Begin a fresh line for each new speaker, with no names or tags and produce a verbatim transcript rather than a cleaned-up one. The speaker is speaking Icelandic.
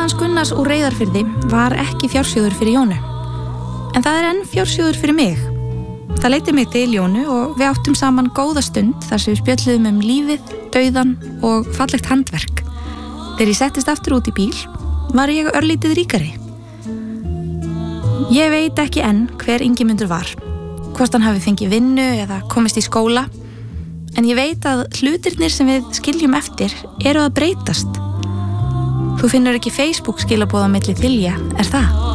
hans Gunnars úr Reyðarfirði var ekki fjársjóður fyrir Jónu. En það er enn fjársjóður fyrir mig. Það leiddi mig til Jónu og við áttum saman góða stund þar sem við spjölluðum um lífið, dauðan og fallegt handverk. Þegar ég settist aftur út í bíl, var ég örlítið ríkari. Ég veit ekki enn hver Ingimundur var, hvort hann hafi fengið vinnu eða komist í skóla, en ég veit að hlutirnir sem við skiljum eftir eru að breytast. Þú finnur ekki Facebook skilaboð á milli þilja, er það?